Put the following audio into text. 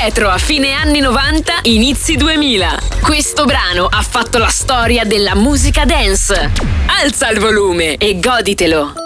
indietro a fine anni 90, inizi 2000. Questo brano ha fatto la storia della musica dance. Alza il volume e goditelo.